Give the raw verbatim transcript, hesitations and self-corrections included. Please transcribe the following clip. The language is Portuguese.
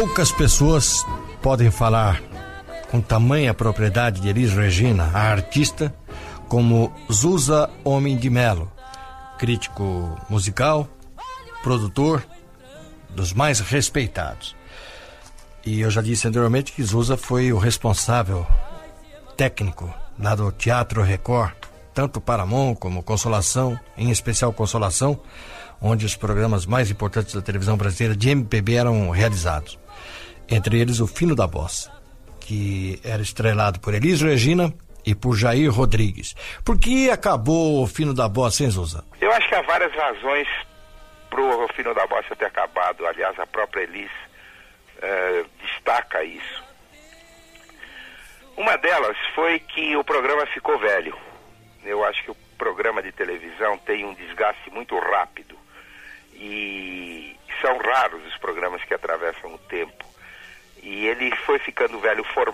Poucas pessoas podem falar com tamanha propriedade de Elis Regina, a artista, como Zusa Homem de Melo, crítico musical, produtor, dos mais respeitados. E eu já disse anteriormente que Zusa foi o responsável técnico lá do Teatro Record, tanto Paramount como Consolação, em especial Consolação, onde os programas mais importantes da televisão brasileira de M P B eram realizados. Entre eles o Fino da Bossa, que era estrelado por Elis Regina e por Jair Rodrigues. Por que acabou o Fino da Bossa, hein, Zusa? Eu acho que há várias razões pro Fino da Bossa ter acabado. Aliás, a própria Elis eh, destaca isso. Uma delas foi que o programa ficou velho. Eu acho que o programa de televisão tem um desgaste muito rápido. E são raros os programas que atravessam o tempo. E ele foi ficando velho